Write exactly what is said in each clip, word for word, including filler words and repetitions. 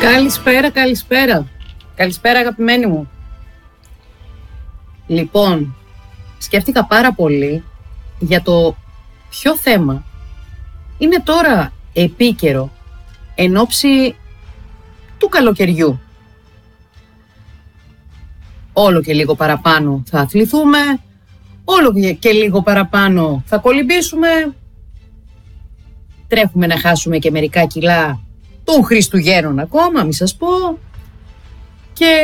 Καλησπέρα, καλησπέρα. Καλησπέρα αγαπημένοι μου. Λοιπόν, σκέφτηκα πάρα πολύ για το ποιο θέμα είναι τώρα επίκαιρο εν ώψη του καλοκαιριού. Όλο και λίγο παραπάνω θα αθληθούμε, όλο και λίγο παραπάνω θα κολυμπήσουμε, τρέχουμε να χάσουμε και μερικά κιλά των Χριστουγέννων ακόμα, μη σας πω. Και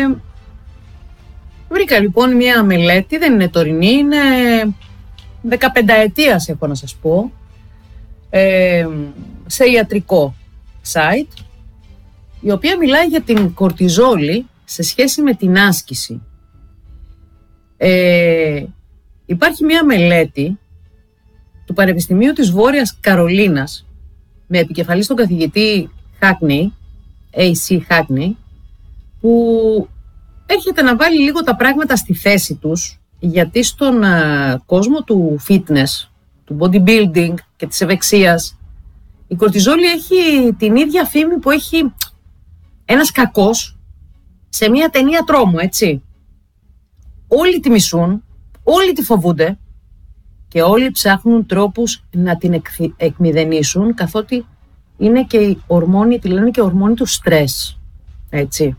βρήκα λοιπόν μια μελέτη, δεν είναι τωρινή, είναι δεκαπενταετίας έχω να σας πω, ε, σε ιατρικό site, η οποία μιλάει για την κορτιζόλη σε σχέση με την άσκηση. Ε, υπάρχει μια μελέτη του Πανεπιστημίου της Βόρειας Καρολίνας με επικεφαλής τον καθηγητή Hackney, έι σι Hackney, που έρχεται να βάλει λίγο τα πράγματα στη θέση τους, γιατί στον uh, κόσμο του fitness, του bodybuilding και της ευεξίας, η κορτιζόλη έχει την ίδια φήμη που έχει ένας κακός σε μια ταινία τρόμου, έτσι. Όλοι τη μισούν, όλοι τη φοβούνται και όλοι ψάχνουν τρόπους να την εκ- εκμηδενήσουν, καθότι είναι και η ορμόνη, τη λένε και ορμόνη του στρες, έτσι.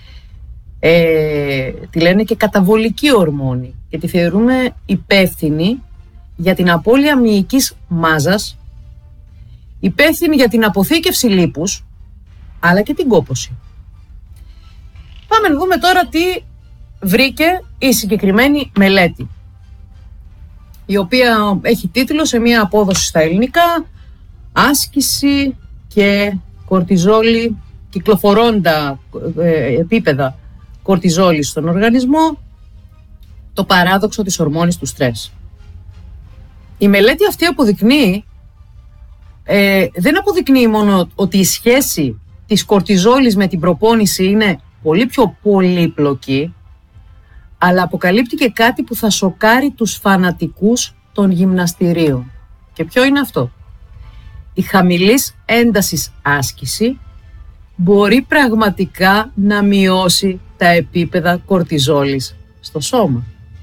Ε, τη λένε και καταβολική ορμόνη και τη θεωρούμε υπεύθυνη για την απώλεια μυϊκής μάζας, υπεύθυνη για την αποθήκευση λίπους, αλλά και την κόπωση. Πάμε να δούμε τώρα τι βρήκε η συγκεκριμένη μελέτη, η οποία έχει τίτλο σε μια απόδοση στα ελληνικά «Άσκηση και κορτιζόλη, κυκλοφορώντα ε, επίπεδα κορτιζόλη στον οργανισμό, το παράδοξο της ορμόνης του στρες». Η μελέτη αυτή αποδεικνύει, ε, δεν αποδεικνύει μόνο ότι η σχέση της κορτιζόλης με την προπόνηση είναι πολύ πιο πολύπλοκη, αλλά αποκαλύπτει και κάτι που θα σοκάρει τους φανατικούς των γυμναστηρίων. Και ποιο είναι αυτό? Η χαμηλής έντασης άσκηση μπορεί πραγματικά να μειώσει τα επίπεδα κορτιζόλης στο σώμα.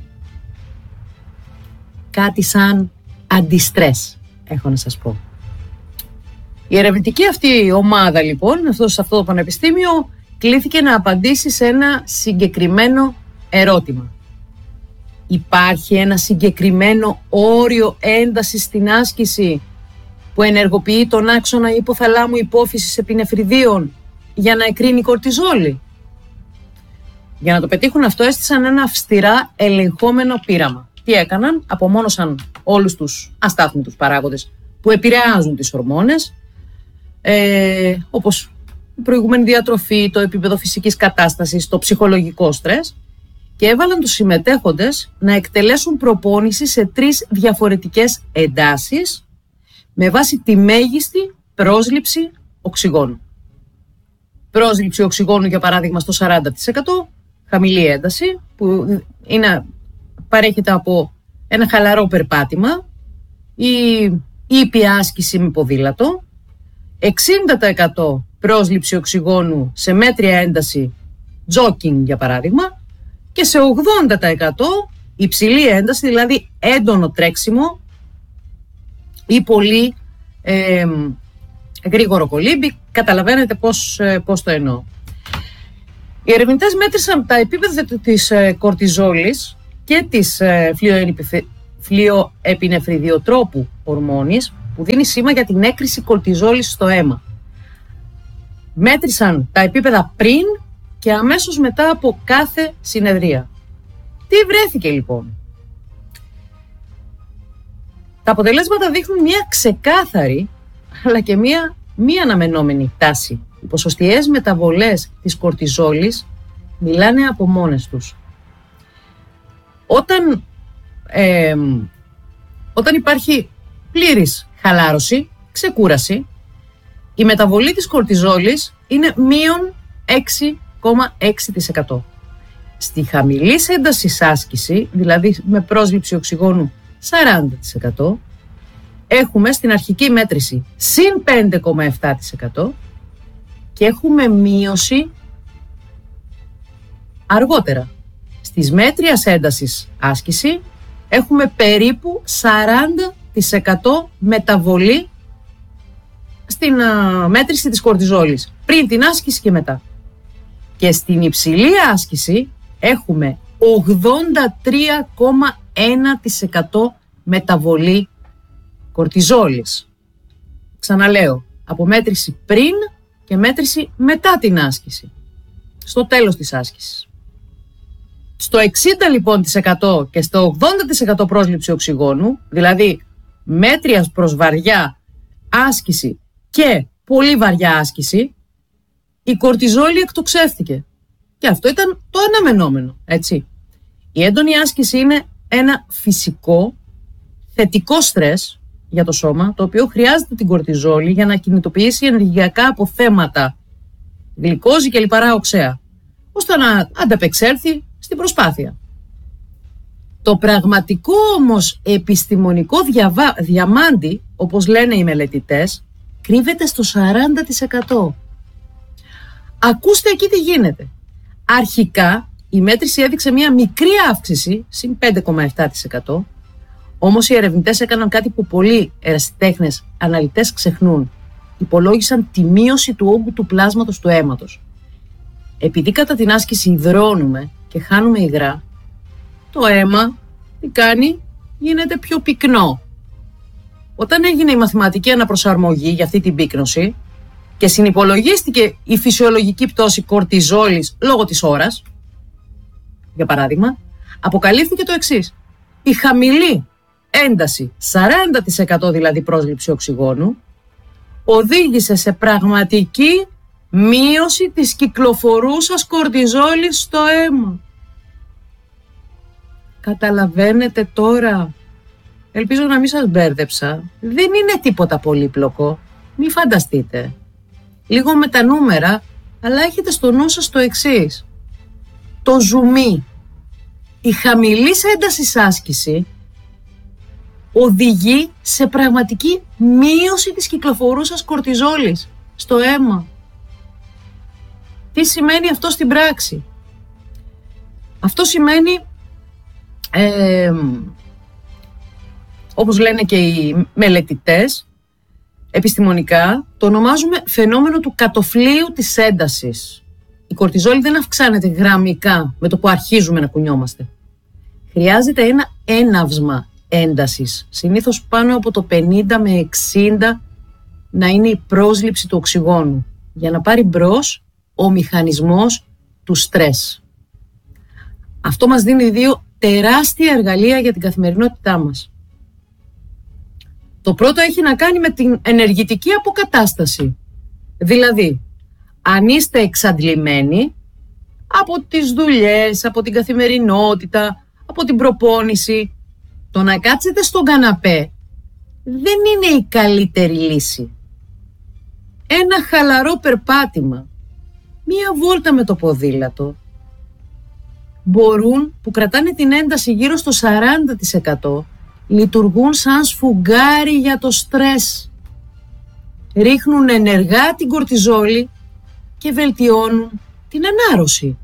Κάτι σαν αντιστρες, έχω να σας πω. Η ερευνητική αυτή ομάδα λοιπόν, αυτό, σε αυτό το πανεπιστήμιο, κλήθηκε να απαντήσει σε ένα συγκεκριμένο ερώτημα. Υπάρχει ένα συγκεκριμένο όριο έντασης στην άσκηση που ενεργοποιεί τον άξονα υποθαλάμου υπόφυσης επινεφριδίων για να εκρίνει κορτιζόλη? Για να το πετύχουν αυτό έστησαν ένα αυστηρά ελεγχόμενο πείραμα. Τι έκαναν? Απομόνωσαν όλους τους αστάθμιτους παράγοντες που επηρεάζουν τις ορμόνες, ε, όπως η προηγούμενη διατροφή, το επίπεδο φυσικής κατάστασης, το ψυχολογικό στρες, και έβαλαν τους συμμετέχοντες να εκτελέσουν προπόνηση σε τρεις διαφορετικές εντάσεις με βάση τη μέγιστη πρόσληψη οξυγόνου. Πρόσληψη οξυγόνου, για παράδειγμα, στο σαράντα τοις εκατό, χαμηλή ένταση, που είναι, παρέχεται από ένα χαλαρό περπάτημα ή ήπια άσκηση με ποδήλατο, εξήντα τοις εκατό πρόσληψη οξυγόνου σε μέτρια ένταση, jogging για παράδειγμα, και σε ογδόντα τοις εκατό υψηλή ένταση, δηλαδή έντονο τρέξιμο ή πολύ ε, γρήγορο κολύμπι. Καταλαβαίνετε πώς, πώς το εννοώ. Οι ερευνητές μέτρησαν τα επίπεδα της ε, κορτιζόλης και της ε, φλοιοεπινεφριδιοτρόπου ορμόνης, που δίνει σήμα για την έκρηση κορτιζόλης στο αίμα. Μέτρησαν τα επίπεδα πριν και αμέσως μετά από κάθε συνεδρία. Τι βρέθηκε λοιπόν? Τα αποτελέσματα δείχνουν μια ξεκάθαρη αλλά και μια μη αναμενόμενη τάση. Οι ποσοστιαίες μεταβολές της κορτιζόλης μιλάνε από μόνες τους. Όταν, ε, όταν υπάρχει πλήρης χαλάρωση, ξεκούραση, η μεταβολή της κορτιζόλης είναι μείον έξι κόμμα έξι τοις εκατό. Στη χαμηλή ένταση άσκηση, δηλαδή με πρόσληψη οξυγόνου σαράντα τοις εκατό, έχουμε στην αρχική μέτρηση συν πέντε κόμμα επτά τοις εκατό και έχουμε μείωση αργότερα. Στις μέτριας έντασης άσκηση έχουμε περίπου σαράντα τοις εκατό μεταβολή στην α, μέτρηση της κορτιζόλης, πριν την άσκηση και μετά. Και στην υψηλή άσκηση έχουμε ογδόντα τρία κόμμα ένα τοις εκατό μεταβολή κορτιζόλης. Ξαναλέω, από μέτρηση πριν και μέτρηση μετά την άσκηση, στο τέλος της άσκησης. Στο εξήντα λοιπόν τοις εκατό και στο ογδόντα τοις εκατό πρόσληψη οξυγόνου, δηλαδή μέτριας προς βαριά άσκηση και πολύ βαριά άσκηση, η κορτιζόλη εκτοξεύτηκε. Και αυτό ήταν το αναμενόμενο, έτσι. Η έντονη άσκηση είναι ένα φυσικό, θετικό στρες για το σώμα, το οποίο χρειάζεται την κορτιζόλη για να κινητοποιήσει ενεργειακά αποθέματα, γλυκόζη και λιπαρά οξέα, ώστε να ανταπεξέλθει στην προσπάθεια. Το πραγματικό όμως επιστημονικό διαβα... διαμάντι, όπως λένε οι μελετητές, κρύβεται στο σαράντα τοις εκατό. Ακούστε εκεί τι γίνεται. Αρχικά η μέτρηση έδειξε μια μικρή αύξηση, συν πέντε κόμμα επτά τοις εκατό, όμως οι ερευνητές έκαναν κάτι που πολλοί ερασιτέχνες αναλυτές ξεχνούν. Υπολόγισαν τη μείωση του όγκου του πλάσματος του αίματος. Επειδή κατά την άσκηση υδρώνουμε και χάνουμε υγρά, το αίμα τι κάνει, γίνεται πιο πυκνό. Όταν έγινε η μαθηματική αναπροσαρμογή για αυτή την πύκνωση και συνυπολογίστηκε η φυσιολογική πτώση κορτιζόλης λόγω της ώρας, για παράδειγμα, αποκαλύφθηκε το εξής. Η χαμηλή ένταση, σαράντα τοις εκατό δηλαδή πρόσληψη οξυγόνου, οδήγησε σε πραγματική μείωση της κυκλοφορούσας κορτιζόλης στο αίμα. Καταλαβαίνετε τώρα? Ελπίζω να μην σας μπέρδεψα. Δεν είναι τίποτα πολύπλοκο. Μη φανταστείτε. Λίγο με τα νούμερα, αλλά έχετε στο νου σας το εξής. Το ζουμί. Η χαμηλής έντασης άσκηση οδηγεί σε πραγματική μείωση της κυκλοφορούσας κορτιζόλης στο αίμα. Τι σημαίνει αυτό στην πράξη? Αυτό σημαίνει, ε, όπως λένε και οι μελετητές, επιστημονικά το ονομάζουμε φαινόμενο του κατοφλίου της έντασης. Η κορτιζόλη δεν αυξάνεται γραμμικά με το που αρχίζουμε να κουνιόμαστε. Χρειάζεται ένα έναυσμα έντασης, συνήθως πάνω από το πενήντα με εξήντα να είναι η πρόσληψη του οξυγόνου, για να πάρει μπρος ο μηχανισμός του στρες. Αυτό μας δίνει δύο τεράστια εργαλεία για την καθημερινότητά μας. Το πρώτο έχει να κάνει με την ενεργητική αποκατάσταση. Δηλαδή, αν είστε εξαντλημένοι από τις δουλειές, από την καθημερινότητα, από την προπόνηση, το να κάτσετε στον καναπέ δεν είναι η καλύτερη λύση. Ένα χαλαρό περπάτημα, μία βόλτα με το ποδήλατο, μπορούν, που κρατάνε την ένταση γύρω στο σαράντα τοις εκατό, λειτουργούν σαν σφουγγάρι για το στρες. Ρίχνουν ενεργά την κορτιζόλη και βελτιώνουν την ανάρρωση.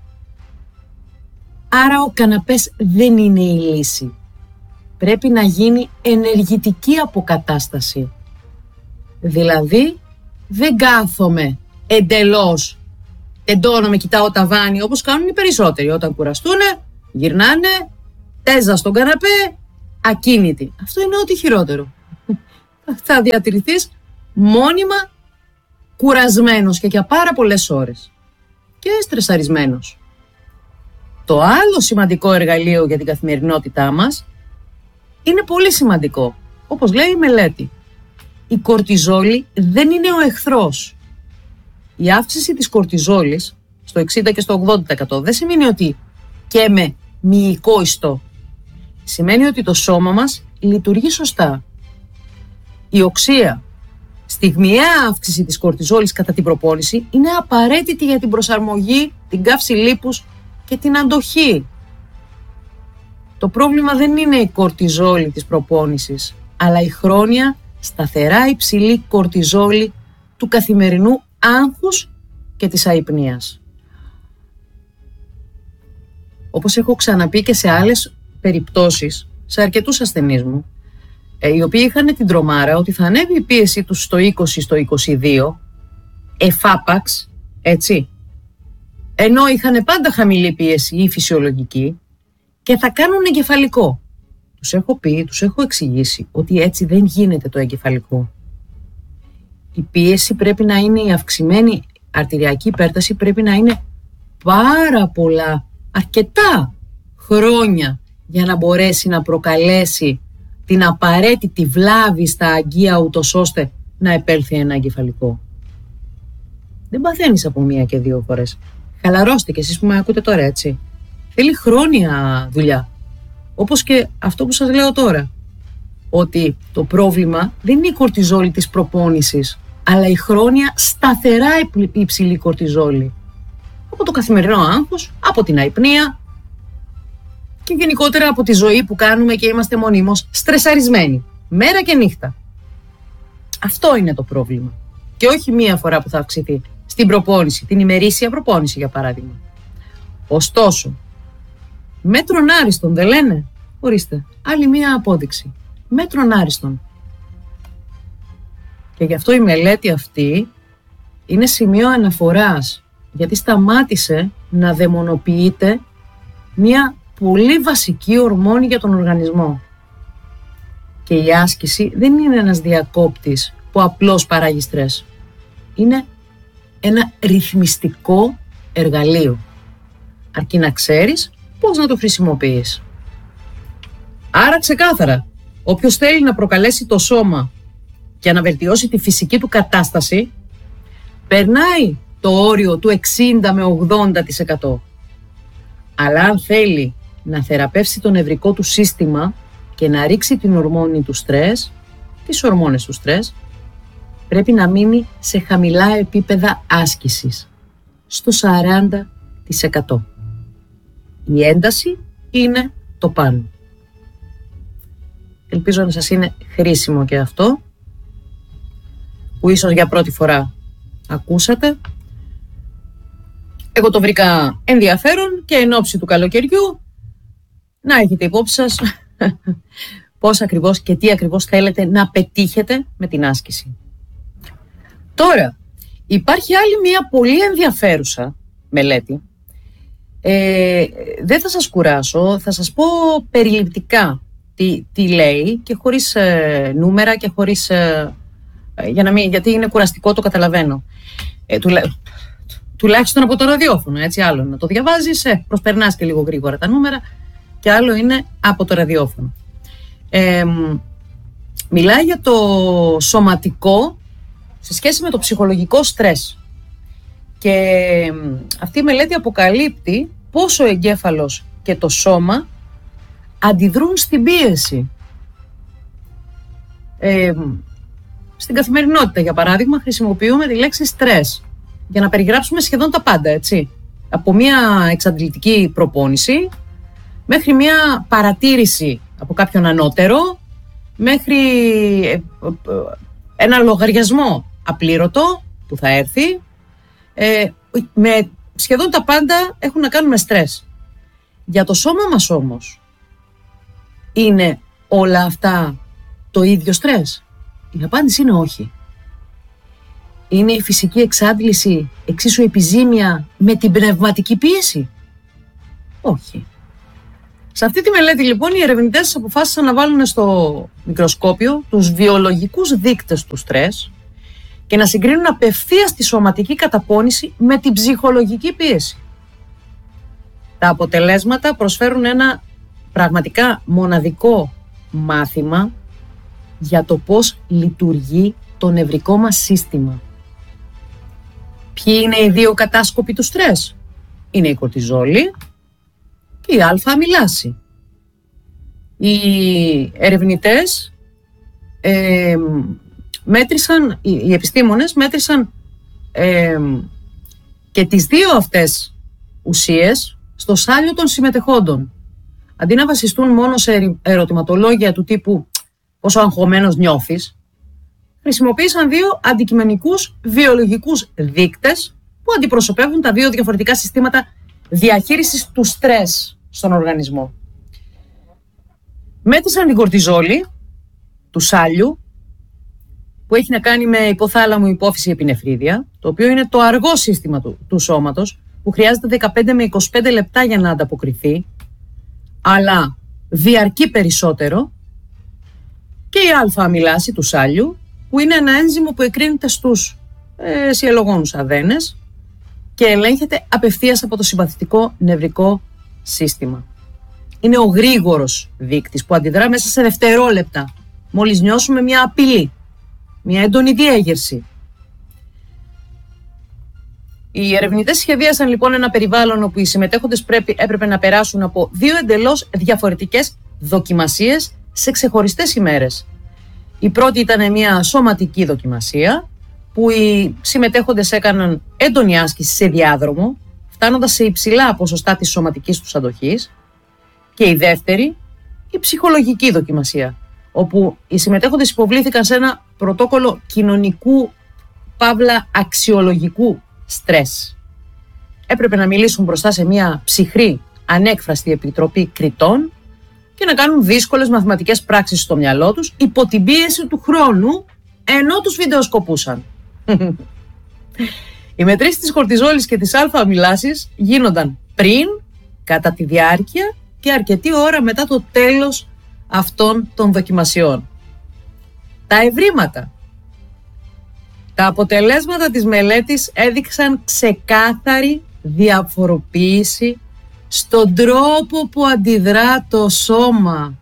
Άρα ο καναπές δεν είναι η λύση. Πρέπει να γίνει ενεργητική αποκατάσταση. Δηλαδή, δεν κάθομαι εντελώς, εντώνομαι, κοιτάω ταβάνι όπως κάνουν οι περισσότεροι. Όταν κουραστούνε, γυρνάνε, τέζα στον καναπέ, ακίνητη. Αυτό είναι ό,τι χειρότερο. Θα διατηρηθείς μόνιμα κουρασμένος και για πάρα πολλές ώρες και στρεσαρισμένος. Το άλλο σημαντικό εργαλείο για την καθημερινότητά μας είναι πολύ σημαντικό. Όπως λέει η μελέτη, η κορτιζόλη δεν είναι ο εχθρός. Η αύξηση της κορτιζόλης στο εξήντα και στο ογδόντα τοις εκατό δεν σημαίνει ότι καίμε μυϊκό ιστό. Σημαίνει ότι το σώμα μας λειτουργεί σωστά. Η οξεία, στιγμιαία αύξηση της κορτιζόλης κατά την προπόνηση, είναι απαραίτητη για την προσαρμογή, την καύση λίπους και την αντοχή. Το πρόβλημα δεν είναι η κορτιζόλη της προπόνησης, αλλά η χρόνια σταθερά υψηλή κορτιζόλη του καθημερινού άγχους και της αϊπνίας. Όπως έχω ξαναπεί και σε άλλες περιπτώσεις, σε αρκετούς ασθενείς μου, οι οποίοι είχαν την τρομάρα ότι θα ανέβει η πίεση τους στο είκοσι, στο είκοσι δύο, εφάπαξ, έτσι, ενώ είχαν πάντα χαμηλή πίεση ή φυσιολογική και θα κάνουν εγκεφαλικό. Τους έχω πει, τους έχω εξηγήσει ότι έτσι δεν γίνεται το εγκεφαλικό. Η πίεση πρέπει να είναι, η αυξημένη αρτηριακή υπέρταση πρέπει να είναι πάρα πολλά, αρκετά χρόνια για να μπορέσει να προκαλέσει την απαραίτητη βλάβη στα αγγεία ούτως ώστε να επέλθει ένα εγκεφαλικό. Δεν παθαίνεις από μία και δύο φορές. Χαλαρώστε κι εσείς που με ακούτε τώρα, έτσι. Θέλει χρόνια δουλειά. Όπως και αυτό που σας λέω τώρα. Ότι το πρόβλημα δεν είναι η κορτιζόλη της προπόνησης, αλλά η χρόνια σταθερά υψηλή κορτιζόλη. Από το καθημερινό άγχος, από την αϊπνία και γενικότερα από τη ζωή που κάνουμε και είμαστε μονίμως στρεσαρισμένοι, μέρα και νύχτα. Αυτό είναι το πρόβλημα. Και όχι μία φορά που θα αυξηθεί. Στην προπόνηση, την ημερήσια προπόνηση για παράδειγμα. Ωστόσο, μέτρον άριστον δεν λένε? Ορίστε, άλλη μία απόδειξη. Μέτρον άριστον. Και γι' αυτό η μελέτη αυτή είναι σημείο αναφοράς, γιατί σταμάτησε να δαιμονοποιείται μία πολύ βασική ορμόνη για τον οργανισμό. Και η άσκηση δεν είναι ένας διακόπτης που απλώς παράγει στρες. Είναι ένα ρυθμιστικό εργαλείο. Αρκεί να ξέρεις πώς να το χρησιμοποιείς. Άρα ξεκάθαρα, όποιος θέλει να προκαλέσει το σώμα και να βελτιώσει τη φυσική του κατάσταση, περνάει το όριο του εξήντα με ογδόντα τοις εκατό. Αλλά αν θέλει να θεραπεύσει το νευρικό του σύστημα και να ρίξει την ορμόνη του στρες, τις ορμόνες του στρες, πρέπει να μείνει σε χαμηλά επίπεδα άσκησης, στο σαράντα τοις εκατό. Η ένταση είναι το πάνω. Ελπίζω να σας είναι χρήσιμο και αυτό, που ίσως για πρώτη φορά ακούσατε. Εγώ το βρήκα ενδιαφέρον και εν ώψη του καλοκαιριού να έχετε υπόψη σας πώς ακριβώς και τι ακριβώς θέλετε να πετύχετε με την άσκηση. Τώρα, υπάρχει άλλη μια πολύ ενδιαφέρουσα μελέτη. Ε, δεν θα σας κουράσω, θα σας πω περιληπτικά τι, τι λέει και χωρίς ε, νούμερα και χωρίς... Ε, για να μην, γιατί είναι κουραστικό, το καταλαβαίνω. Ε, τουλά, τουλάχιστον από το ραδιόφωνο, έτσι, άλλο να το διαβάζεις, ε, προσπερνάς και λίγο γρήγορα τα νούμερα και άλλο είναι από το ραδιόφωνο. Ε, μιλάει για το σωματικό σε σχέση με το ψυχολογικό στρες. Και αυτή η μελέτη αποκαλύπτει πόσο ο εγκέφαλος και το σώμα αντιδρούν στην πίεση. Ε, στην καθημερινότητα, για παράδειγμα, χρησιμοποιούμε τη λέξη στρες για να περιγράψουμε σχεδόν τα πάντα, έτσι. Από μια εξαντλητική προπόνηση μέχρι μια παρατήρηση από κάποιον ανώτερο, μέχρι ένα λογαριασμό απλήρωτο που θα έρθει. Ε, με σχεδόν τα πάντα έχουν να κάνουν με στρες. Για το σώμα μας όμως, είναι όλα αυτά το ίδιο στρες? Η απάντηση είναι όχι. Είναι η φυσική εξάντληση εξίσου επιζήμια με την πνευματική πίεση? Όχι. Σε αυτή τη μελέτη λοιπόν οι ερευνητές αποφάσισαν να βάλουν στο μικροσκόπιο τους βιολογικούς δείκτες του στρες και να συγκρίνουν απευθείας τη σωματική καταπώνηση με την ψυχολογική πίεση. Τα αποτελέσματα προσφέρουν ένα πραγματικά μοναδικό μάθημα για το πώς λειτουργεί το νευρικό μας σύστημα. Ποιοι είναι οι δύο κατάσκοποι του στρες? Είναι η κορτιζόλη και η αλφα-αμυλάση. Οι ερευνητές ε, μέτρησαν, οι, οι επιστήμονες μέτρησαν ε, και τις δύο αυτές ουσίες στο σάλιο των συμμετεχόντων. Αντί να βασιστούν μόνο σε ερωτηματολόγια του τύπου πόσο αγχωμένος νιώθεις, χρησιμοποίησαν δύο αντικειμενικούς βιολογικούς δείκτες που αντιπροσωπεύουν τα δύο διαφορετικά συστήματα διαχείρισης του στρες στον οργανισμό. Μέτρησαν την κορτιζόλη του σάλιου, που έχει να κάνει με υποθάλαμο υπόφυση επινεφρίδια, το οποίο είναι το αργό σύστημα του, του σώματος, που χρειάζεται δεκαπέντε με είκοσι πέντε λεπτά για να ανταποκριθεί, αλλά διαρκεί περισσότερο, και η αλφα-αμυλάση του σάλιου, που είναι ένα ένζυμο που εκρίνεται στους ε, σιελογόνους αδένες και ελέγχεται απευθείας από το συμπαθητικό νευρικό σύστημα. Είναι ο γρήγορος δείκτης που αντιδρά μέσα σε δευτερόλεπτα, μόλις νιώσουμε μια απειλή, μια έντονη διέγερση. Οι ερευνητές σχεδίασαν λοιπόν ένα περιβάλλον όπου οι συμμετέχοντες πρέπει, έπρεπε να περάσουν από δύο εντελώς διαφορετικές δοκιμασίες σε ξεχωριστές ημέρες. Η πρώτη ήταν μια σωματική δοκιμασία, που οι συμμετέχοντες έκαναν έντονη άσκηση σε διάδρομο, φτάνοντας σε υψηλά ποσοστά της σωματικής τους αντοχής. Και η δεύτερη, η ψυχολογική δοκιμασία, όπου οι συμμετέχοντες υποβλήθηκαν σε ένα πρωτόκολλο κοινωνικού παύλα αξιολογικού στρες. Έπρεπε να μιλήσουν μπροστά σε μια ψυχρή, ανέκφραστη επιτροπή κριτών και να κάνουν δύσκολες μαθηματικές πράξεις στο μυαλό τους υπό την πίεση του χρόνου, ενώ τους βιντεοσκοπούσαν. Οι μετρήσεις της κορτιζόλης και της αλφα-αμυλάσης γίνονταν πριν, κατά τη διάρκεια και αρκετή ώρα μετά το τέλος αυτών των δοκιμασιών. Τα ευρήματα. Τα αποτελέσματα της μελέτης έδειξαν ξεκάθαρη διαφοροποίηση στον τρόπο που αντιδρά το σώμα.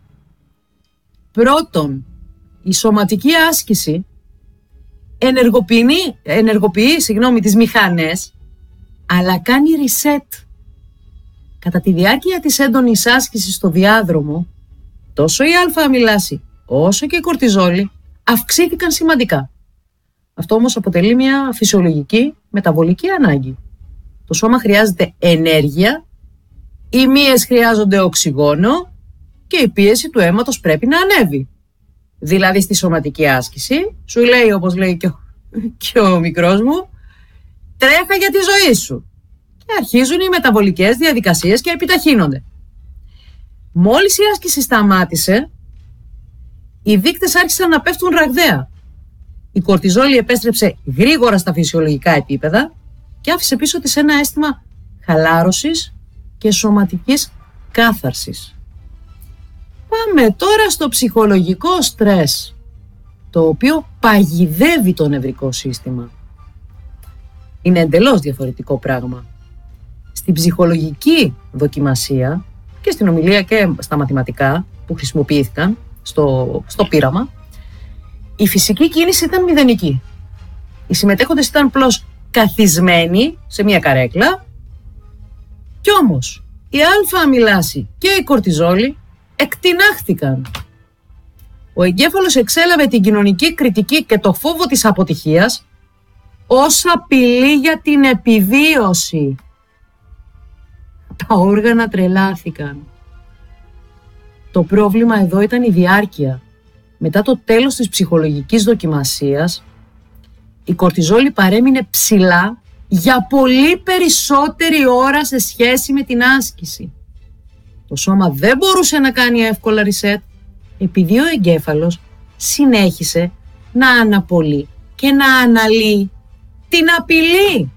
Πρώτον, η σωματική άσκηση ενεργοποιεί, ενεργοποιεί συγγνώμη, τις μηχανές, αλλά κάνει reset. Κατά τη διάρκεια της έντονης άσκησης στο διάδρομο, τόσο η αλφα-αμυλάση όσο και η κορτιζόλη αυξήθηκαν σημαντικά. Αυτό όμως αποτελεί μια φυσιολογική μεταβολική ανάγκη. Το σώμα χρειάζεται ενέργεια, οι μύες χρειάζονται οξυγόνο και η πίεση του αίματος πρέπει να ανέβει. Δηλαδή στη σωματική άσκηση σου λέει, όπως λέει και ο, και ο μικρός μου, τρέχα για τη ζωή σου. Και αρχίζουν οι μεταβολικές διαδικασίες και επιταχύνονται. Μόλις η άσκηση σταμάτησε, οι δείκτες άρχισαν να πέφτουν ραγδαία. Η κορτιζόλη επέστρεψε γρήγορα στα φυσιολογικά επίπεδα και άφησε πίσω της ένα αίσθημα χαλάρωσης και σωματικής κάθαρσης. Πάμε τώρα στο ψυχολογικό στρες, το οποίο παγιδεύει το νευρικό σύστημα. Είναι εντελώς διαφορετικό πράγμα. Στην ψυχολογική δοκιμασία και στην ομιλία και στα μαθηματικά που χρησιμοποιήθηκαν στο, στο πείραμα, η φυσική κίνηση ήταν μηδενική. Οι συμμετέχοντες ήταν απλώς καθισμένοι σε μια καρέκλα, κι όμως η αλφα-αμυλάση και η κορτιζόλη εκτινάχθηκαν. Ο εγκέφαλος εξέλαβε την κοινωνική κριτική και το φόβο της αποτυχίας ως απειλή για την επιβίωση. Τα όργανα τρελάθηκαν. Το πρόβλημα εδώ ήταν η διάρκεια. Μετά το τέλος της ψυχολογικής δοκιμασίας, η κορτιζόλη παρέμεινε ψηλά για πολύ περισσότερη ώρα σε σχέση με την άσκηση. Το σώμα δεν μπορούσε να κάνει εύκολα reset, επειδή ο εγκέφαλος συνέχισε να αναπολύει και να αναλύει την απειλή.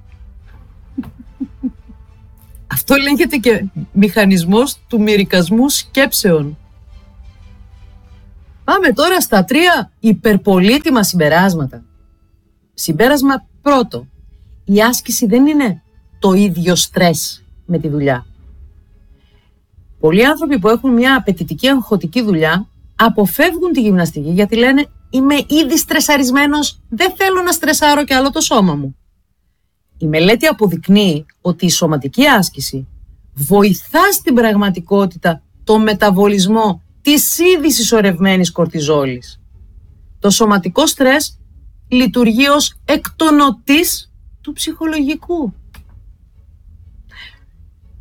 Αυτό λέγεται και μηχανισμός του μυρικασμού σκέψεων. Πάμε τώρα στα τρία υπερπολίτιμα συμπεράσματα. Συμπέρασμα πρώτο. Η άσκηση δεν είναι το ίδιο στρες με τη δουλειά. Πολλοί άνθρωποι που έχουν μια απαιτητική αγχωτική δουλειά αποφεύγουν τη γυμναστική γιατί λένε είμαι ήδη στρεσαρισμένος, δεν θέλω να στρεσάρω κι άλλο το σώμα μου. Η μελέτη αποδεικνύει ότι η σωματική άσκηση βοηθά στην πραγματικότητα το μεταβολισμό της ήδη συσσωρευμένης κορτιζόλης. Το σωματικό στρες λειτουργεί ως εκτονωτής του ψυχολογικού.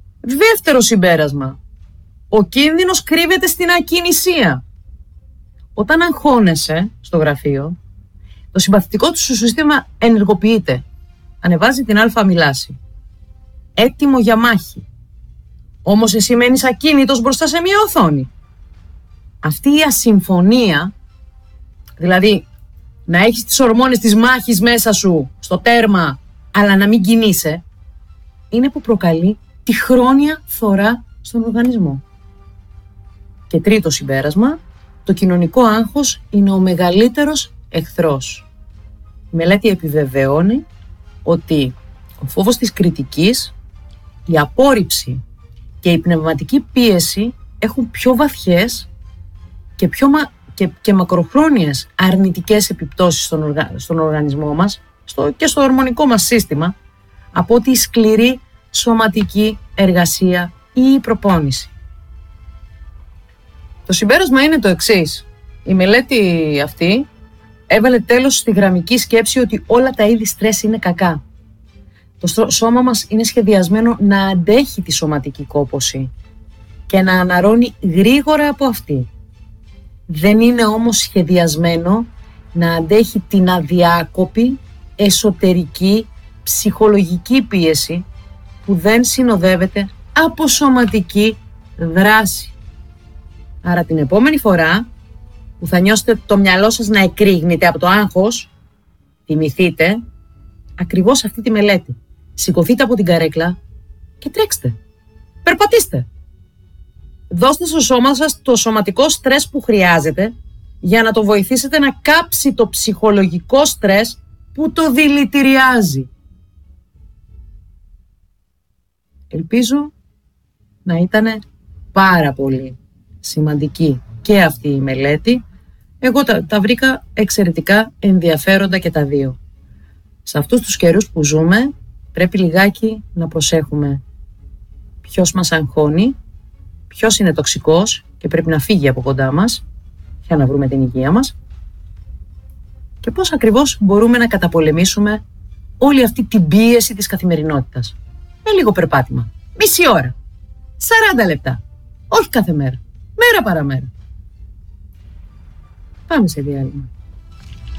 Δεύτερο συμπέρασμα. Ο κίνδυνος κρύβεται στην ακινησία. όταν αγχώνεσαι στο γραφείο, το συμπαθητικό του σύστημα ενεργοποιείται. Ανεβάζει την αλφα-αμυλάση. Έτοιμο για μάχη. Όμως εσύ μένεις ακίνητος μπροστά σε μια οθόνη. Αυτή η ασυμφωνία, δηλαδή να έχεις τις ορμόνες της μάχης μέσα σου, στο τέρμα, αλλά να μην κινείσαι, είναι που προκαλεί τη χρόνια φθορά στον οργανισμό. Και τρίτο συμπέρασμα, το κοινωνικό άγχος είναι ο μεγαλύτερος εχθρός. Η μελέτη επιβεβαιώνει ότι ο φόβος της κριτικής, η απόρριψη και η πνευματική πίεση έχουν πιο βαθιές και, πιο μα... και... και μακροχρόνιες αρνητικές επιπτώσεις στον, οργα... στον οργανισμό μας στο... και στο ορμονικό μας σύστημα από ότι η σκληρή σωματική εργασία ή η προπόνηση. Το συμπέρασμα είναι το εξής. Η μελέτη αυτή έβαλε τέλος στη γραμμική σκέψη ότι όλα τα είδη στρες είναι κακά. Το σώμα μας είναι σχεδιασμένο να αντέχει τη σωματική κόπωση και να αναρρώνει γρήγορα από αυτή. Δεν είναι όμως σχεδιασμένο να αντέχει την αδιάκοπη, εσωτερική, ψυχολογική πίεση που δεν συνοδεύεται από σωματική δράση. Άρα την επόμενη φορά που θα νιώσετε το μυαλό σας να εκρήγνεται από το άγχος, θυμηθείτε ακριβώς αυτή τη μελέτη. Σηκωθείτε από την καρέκλα και τρέξτε. Περπατήστε. Δώστε στο σώμα σας το σωματικό στρες που χρειάζεται για να το βοηθήσετε να κάψει το ψυχολογικό στρες που το δηλητηριάζει. Ελπίζω να ήταν πάρα πολύ σημαντική και αυτή η μελέτη. Εγώ τα, τα βρήκα εξαιρετικά ενδιαφέροντα και τα δύο. Σε αυτούς τους καιρούς που ζούμε πρέπει λιγάκι να προσέχουμε ποιος μας αγχώνει, ποιος είναι τοξικός και πρέπει να φύγει από κοντά μας για να βρούμε την υγεία μας και πώς ακριβώς μπορούμε να καταπολεμήσουμε όλη αυτή την πίεση της καθημερινότητας. Με λίγο περπάτημα, μισή ώρα, σαράντα λεπτά, όχι κάθε μέρα, μέρα παραμέρα. Πάμε σε διάλειμμα.